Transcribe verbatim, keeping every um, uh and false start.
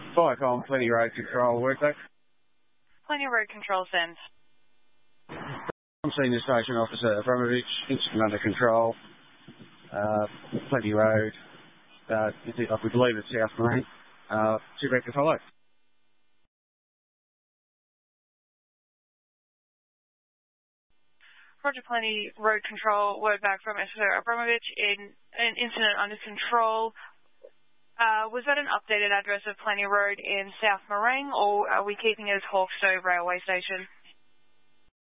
Viacom, Plenty Road Control, workday. Plenty Road Control, send. I'm Senior Station Officer Abramovich, incident under control. Uh, Plenty Road, uh, we believe it's South Marine. Uh, two back to follow. Roger, Plenty Road Control, word back from Officer Abramovich in an incident under control. Uh, was that an updated address of Plenty Road in South Marine, or are we keeping it as Hawkstowe Railway Station?